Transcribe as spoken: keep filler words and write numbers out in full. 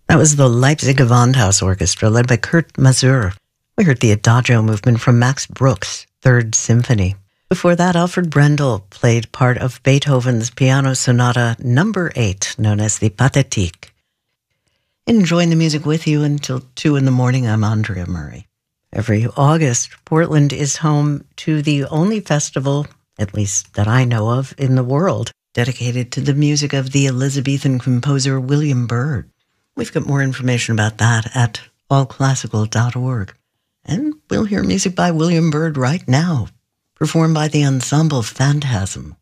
That was the Leipzig Gewandhaus Orchestra, led by Kurt Masur. We heard the Adagio movement from Max Bruch's Third Symphony. Before that, Alfred Brendel played part of Beethoven's Piano Sonata number eight, known as the Pathétique. Enjoying the music with you until two in the morning, I'm Andrea Murray. Every August, Portland is home to the only festival, at least that I know of, in the world, dedicated to the music of the Elizabethan composer William Byrd. We've got more information about that at all classical dot org. And we'll hear music by William Byrd right now, performed by the ensemble Phantasm.